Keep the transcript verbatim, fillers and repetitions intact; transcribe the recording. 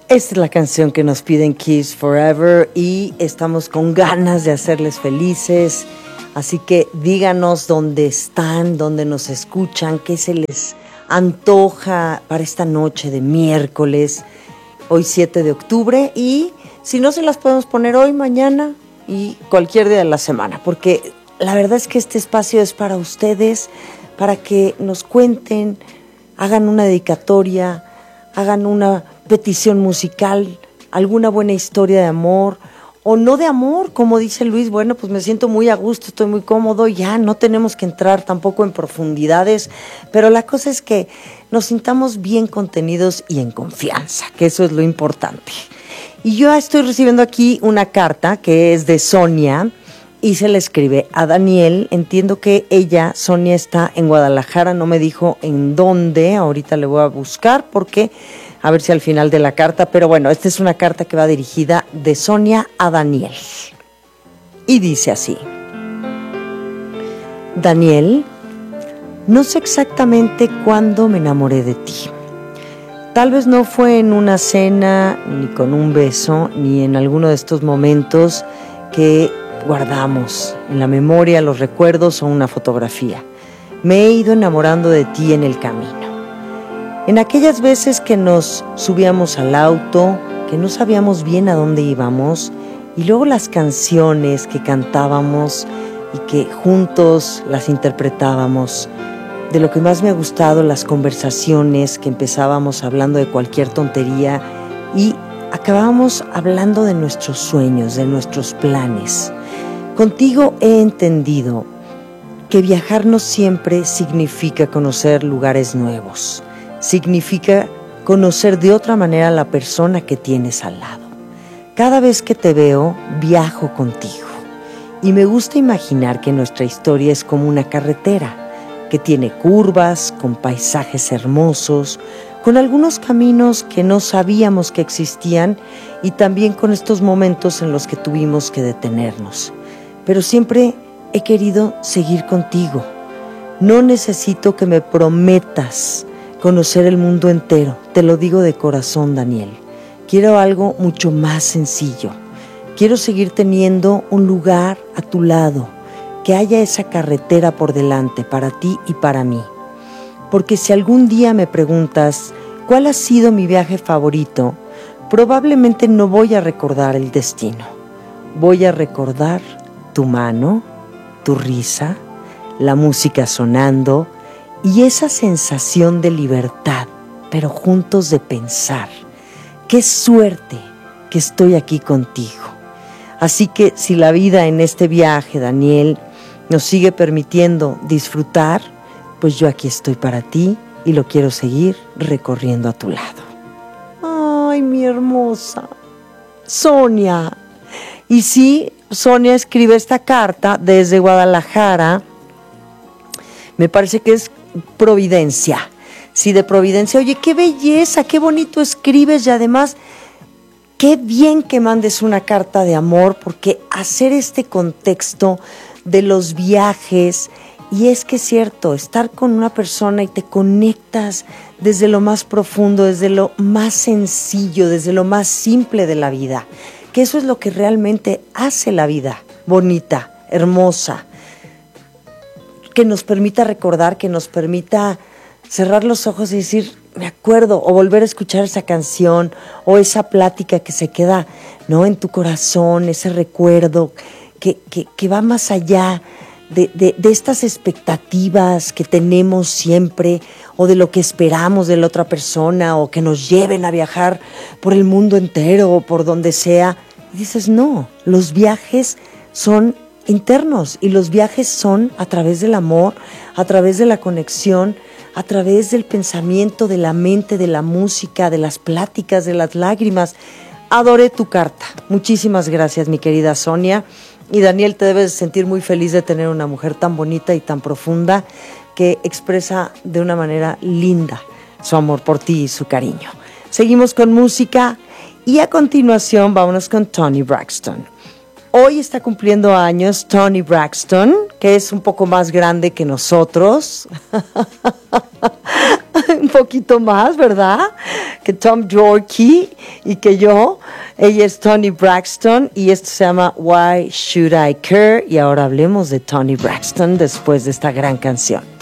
Esta es la canción que nos piden Kiss Forever y estamos con ganas de hacerles felices. Así que díganos dónde están, dónde nos escuchan, qué se les antoja para esta noche de miércoles, hoy siete de octubre. Y si no se las podemos poner hoy, mañana y cualquier día de la semana, porque la verdad es que este espacio es para ustedes, para que nos cuenten, hagan una dedicatoria, hagan una petición musical, alguna buena historia de amor o no de amor, como dice Luis. Bueno, pues me siento muy a gusto, estoy muy cómodo, ya no tenemos que entrar tampoco en profundidades, pero la cosa es que nos sintamos bien contenidos y en confianza, que eso es lo importante. Y yo estoy recibiendo aquí una carta que es de Sonia y se le escribe a Daniel. Entiendo que ella, Sonia, está en Guadalajara, no me dijo en dónde, ahorita le voy a buscar porque a ver si al final de la carta, pero bueno, esta es una carta que va dirigida de Sonia a Daniel. Y dice así: Daniel, no sé exactamente cuándo me enamoré de ti. Tal vez no fue en una cena, ni con un beso, ni en alguno de estos momentos que guardamos en la memoria, los recuerdos o una fotografía. Me he ido enamorando de ti en el camino. En aquellas veces que nos subíamos al auto, que no sabíamos bien a dónde íbamos, y luego las canciones que cantábamos y que juntos las interpretábamos. De lo que más me ha gustado, las conversaciones que empezábamos hablando de cualquier tontería y acabábamos hablando de nuestros sueños, de nuestros planes. Contigo he entendido que viajar no siempre significa conocer lugares nuevos. Significa conocer de otra manera a la persona que tienes al lado. Cada vez que te veo, viajo contigo. Y me gusta imaginar que nuestra historia es como una carretera, que tiene curvas, con paisajes hermosos, con algunos caminos que no sabíamos que existían y también con estos momentos en los que tuvimos que detenernos. Pero siempre he querido seguir contigo. No necesito que me prometas conocer el mundo entero, te lo digo de corazón, Daniel. Quiero algo mucho más sencillo. Quiero seguir teniendo un lugar a tu lado, que haya esa carretera por delante para ti y para mí. Porque si algún día me preguntas cuál ha sido mi viaje favorito, probablemente no voy a recordar el destino. Voy a recordar tu mano, tu risa, la música sonando, y esa sensación de libertad, pero juntos de pensar. ¡Qué suerte que estoy aquí contigo! Así que si la vida en este viaje, Daniel, nos sigue permitiendo disfrutar, pues yo aquí estoy para ti y lo quiero seguir recorriendo a tu lado. ¡Ay, mi hermosa Sonia! Y sí, Sonia escribe esta carta desde Guadalajara. Me parece que es Providencia, sí, de Providencia. Oye, qué belleza, qué bonito escribes y además qué bien que mandes una carta de amor, porque hacer este contexto de los viajes, y es que es cierto, estar con una persona y te conectas desde lo más profundo, desde lo más sencillo, desde lo más simple de la vida, que eso es lo que realmente hace la vida bonita, hermosa, que nos permita recordar, que nos permita cerrar los ojos y decir, me acuerdo, o volver a escuchar esa canción, o esa plática que se queda, ¿no?, en tu corazón, ese recuerdo que, que, que va más allá de, de, de estas expectativas que tenemos siempre, o de lo que esperamos de la otra persona, o que nos lleven a viajar por el mundo entero, o por donde sea. Y dices, no, los viajes son internos, y los viajes son a través del amor, a través de la conexión, a través del pensamiento, de la mente, de la música, de las pláticas, de las lágrimas. Adoré tu carta. Muchísimas gracias, mi querida Sonia. Y Daniel, te debes sentir muy feliz de tener una mujer tan bonita y tan profunda que expresa de una manera linda su amor por ti y su cariño. Seguimos con música y a continuación vámonos con Toni Braxton. Hoy está cumpliendo años Toni Braxton, que es un poco más grande que nosotros. Un poquito más, ¿verdad? que Tom Yorkie y que yo. Ella es Toni Braxton y esto se llama Why Should I Care? Y ahora hablemos de Toni Braxton después de esta gran canción.